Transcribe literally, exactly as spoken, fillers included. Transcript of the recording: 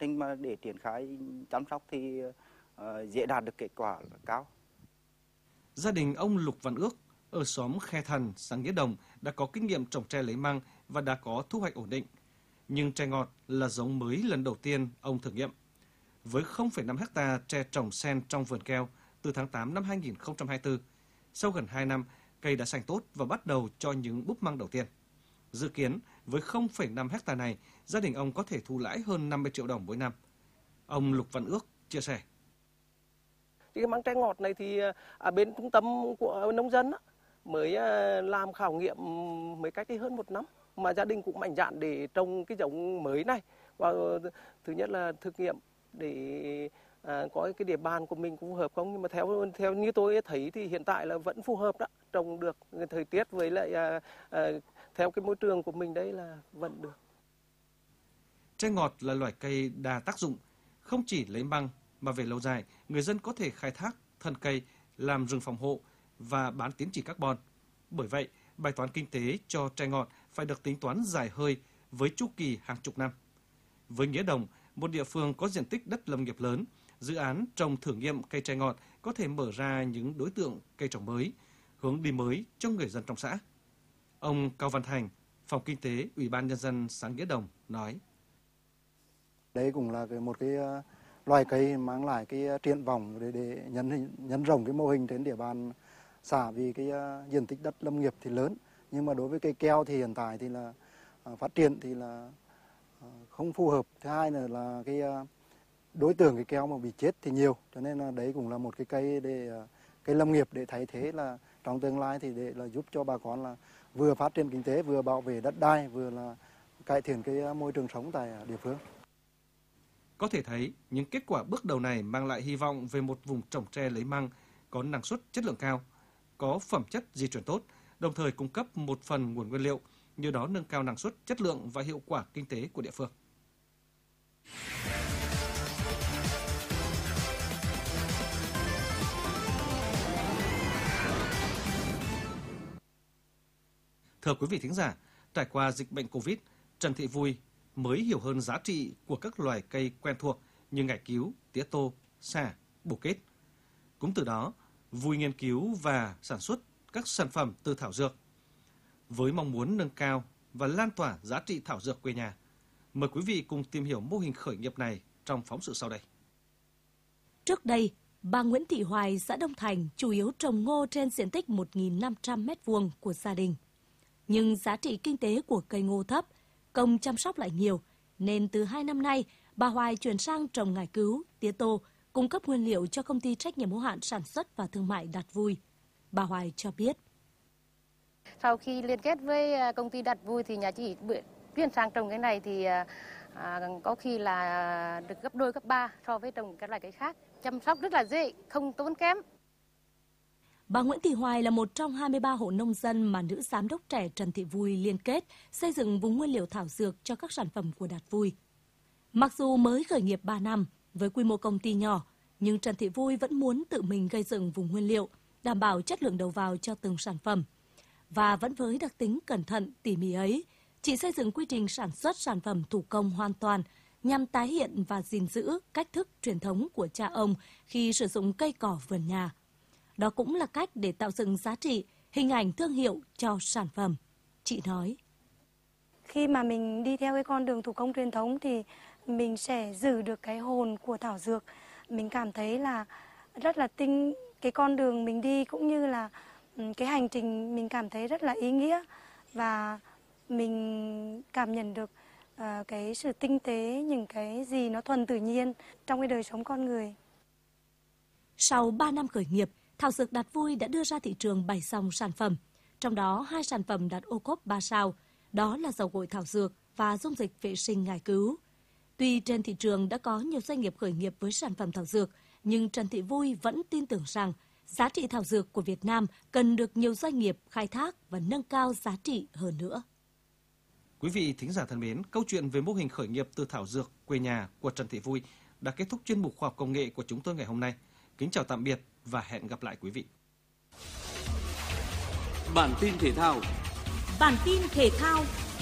trình mà để triển khai chăm sóc thì uh, dễ đạt được kết quả cao. Gia đình ông Lục Văn Ước ở xóm Khe Thần, xã Nghĩa Đồng đã có kinh nghiệm trồng tre lấy măng và đã có thu hoạch ổn định. Nhưng tre ngọt là giống mới lần đầu tiên ông thử nghiệm. Với không phẩy năm héc-ta tre trồng xen trong vườn keo từ tháng tám năm hai nghìn không trăm hai mươi tư, sau gần hai năm, cây đã xanh tốt và bắt đầu cho những búp măng đầu tiên. Dự kiến, với không phẩy năm héc-ta này, gia đình ông có thể thu lãi hơn năm mươi triệu đồng mỗi năm. Ông Lục Văn Ước chia sẻ. Cái măng tre ngọt này thì ở bên trung tâm của nông dân á, mới làm khảo nghiệm mới cách đây hơn một năm. Mà gia đình cũng mạnh dạn để trồng cái giống mới này. Và thứ nhất là thực nghiệm để à, có cái địa bàn của mình cũng phù hợp không. Nhưng mà theo theo như tôi thấy thì hiện tại là vẫn phù hợp đó. Trồng được thời tiết với lại à, à, theo cái môi trường của mình đấy là vẫn được. Tre ngọt là loài cây đa tác dụng, không chỉ lấy măng mà về lâu dài, người dân có thể khai thác thân cây làm rừng phòng hộ và bán tín chỉ carbon. Bởi vậy, bài toán kinh tế cho tre ngọt phải được tính toán dài hơi với chu kỳ hàng chục năm. Với Nghĩa Đồng, một địa phương có diện tích đất lâm nghiệp lớn, dự án trồng thử nghiệm cây tre ngọt có thể mở ra những đối tượng cây trồng mới, hướng đi mới cho người dân trong xã. Ông Cao Văn Thành, Phòng Kinh tế Ủy ban Nhân dân xã Nghĩa Đồng nói. Đây cũng là một cái loài cây mang lại cái triển vọng để, để nhân nhân rộng cái mô hình trên địa bàn xã, vì cái uh, diện tích đất lâm nghiệp thì lớn, nhưng mà đối với cây keo thì hiện tại thì là uh, phát triển thì là uh, không phù hợp. Thứ hai là là cái uh, đối tượng cái keo mà bị chết thì nhiều, cho nên là đấy cũng là một cái cây để uh, cây lâm nghiệp để thay thế là trong tương lai thì để là giúp cho bà con là vừa phát triển kinh tế, vừa bảo vệ đất đai, vừa là cải thiện cái uh, môi trường sống tại địa phương. Có thể thấy, những kết quả bước đầu này mang lại hy vọng về một vùng trồng tre lấy măng có năng suất chất lượng cao, có phẩm chất di truyền tốt, đồng thời cung cấp một phần nguồn nguyên liệu, nhờ đó nâng cao năng suất, chất lượng và hiệu quả kinh tế của địa phương. Thưa quý vị thính giả, trải qua dịch bệnh Covid, Trần Thị Vui mới hiểu hơn giá trị của các loài cây quen thuộc như ngải cứu, tía tô, sả, bồ kết. Cũng từ đó, Vui nghiên cứu và sản xuất các sản phẩm từ thảo dược. Với mong muốn nâng cao và lan tỏa giá trị thảo dược quê nhà, mời quý vị cùng tìm hiểu mô hình khởi nghiệp này trong phóng sự sau đây. Trước đây, bà Nguyễn Thị Hoài, xã Đông Thành chủ yếu trồng ngô trên diện tích một nghìn năm trăm mét vuông của gia đình. Nhưng giá trị kinh tế của cây ngô thấp, công chăm sóc lại nhiều, nên từ hai năm nay, bà Hoài chuyển sang trồng ngải cứu, tía tô, cung cấp nguyên liệu cho công ty trách nhiệm hữu hạn sản xuất và thương mại Đạt Vui. Bà Hoài cho biết. Sau khi liên kết với công ty Đạt Vui thì nhà chị chuyển sang trồng cái này thì à, có khi là được gấp đôi, gấp ba so với trồng các loại cây khác. Chăm sóc rất là dễ, không tốn kém. Bà Nguyễn Thị Hoài là một trong hai mươi ba hộ nông dân mà nữ giám đốc trẻ Trần Thị Vui liên kết xây dựng vùng nguyên liệu thảo dược cho các sản phẩm của Đạt Vui. Mặc dù mới khởi nghiệp ba năm, với quy mô công ty nhỏ, nhưng Trần Thị Vui vẫn muốn tự mình gây dựng vùng nguyên liệu, đảm bảo chất lượng đầu vào cho từng sản phẩm. Và vẫn với đặc tính cẩn thận, tỉ mỉ ấy, chị xây dựng quy trình sản xuất sản phẩm thủ công hoàn toàn nhằm tái hiện và gìn giữ cách thức truyền thống của cha ông khi sử dụng cây cỏ vườn nhà. Đó cũng là cách để tạo dựng giá trị, hình ảnh thương hiệu cho sản phẩm. Chị nói. Khi mà mình đi theo cái con đường thủ công truyền thống thì mình sẽ giữ được cái hồn của thảo dược. Mình cảm thấy là rất là tinh, cái con đường mình đi cũng như là cái hành trình mình cảm thấy rất là ý nghĩa. Và mình cảm nhận được uh, cái sự tinh tế, những cái gì nó thuần tự nhiên trong cái đời sống con người. Sau ba năm khởi nghiệp, thảo dược Đạt Vui đã đưa ra thị trường bảy dòng sản phẩm, trong đó hai sản phẩm đạt ô cốp ba sao, đó là dầu gội thảo dược và dung dịch vệ sinh ngải cứu. Tuy trên thị trường đã có nhiều doanh nghiệp khởi nghiệp với sản phẩm thảo dược, nhưng Trần Thị Vui vẫn tin tưởng rằng giá trị thảo dược của Việt Nam cần được nhiều doanh nghiệp khai thác và nâng cao giá trị hơn nữa. Quý vị thính giả thân mến, câu chuyện về mô hình khởi nghiệp từ thảo dược quê nhà của Trần Thị Vui đã kết thúc chuyên mục khoa học công nghệ của chúng tôi ngày hôm nay. Kính chào tạm biệt và hẹn gặp lại quý vị. Bản tin thể thao. Bản tin thể thao.